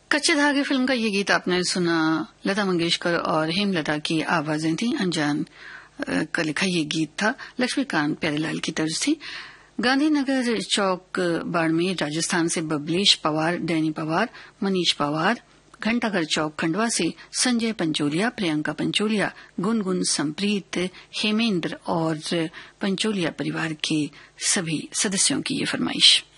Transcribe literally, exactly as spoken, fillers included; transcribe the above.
कच्चे धागे फिल्म का ये गीत आपने सुना। लता मंगेशकर और हेमलता की आवाजें थी। अनजान का लिखा ये गीत था। लक्ष्मीकांत प्यारेलाल की तर्ज थी। गांधीनगर चौक बाड़मेर राजस्थान से बबलेश पवार, डैनी पवार, मनीष पवार, घंटाघर चौक खंडवा से संजय पंचोलिया, प्रियंका पंचोलिया, गुनगुन, संप्रीत, हेमेंद्र और पंचोलिया परिवार के सभी सदस्यों की ये फरमाइश।